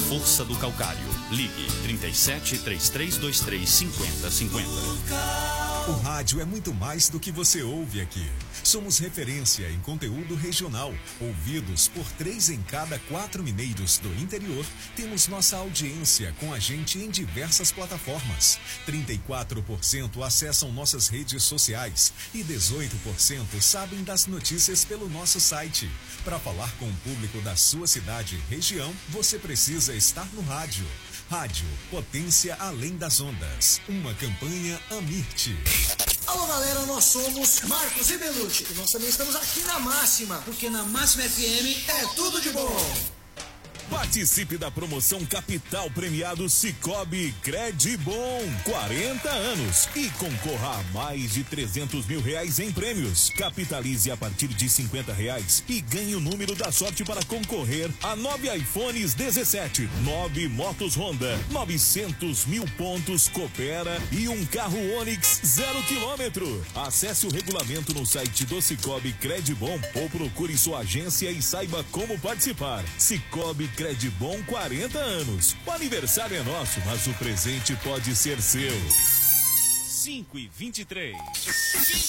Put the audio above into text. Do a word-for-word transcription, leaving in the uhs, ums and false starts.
força do calcário. Ligue trinta e sete, três três dois três, cinquenta cinquenta. O rádio é muito mais do que você ouve aqui. Somos referência em conteúdo regional. Ouvidos por três em cada quatro mineiros do interior, temos nossa audiência com a gente em diversas plataformas. trinta e quatro por cento acessam nossas redes sociais e dezoito por cento sabem das notícias pelo nosso site. Para falar com o público da sua cidade e região, você precisa estar no rádio. Rádio Potência Além das Ondas. Uma campanha Amirte. Alô galera, nós somos Marcos e Belucci e nós também estamos aqui na Máxima, porque na Máxima F M é tudo de bom. Participe da promoção Capital Premiado Sicoob Credibom, quarenta anos, e concorra a mais de trezentos mil reais em prêmios. Capitalize a partir de cinquenta reais e ganhe o número da sorte para concorrer a nove iPhones dezessete, nove motos Honda, novecentos mil pontos Coopera e um carro Onix zero quilômetro. Acesse o regulamento no site do Sicoob Credibom ou procure sua agência e saiba como participar. Sicoob Credibom, quarenta anos. O aniversário é nosso, mas o presente pode ser seu. cinco e vinte e três.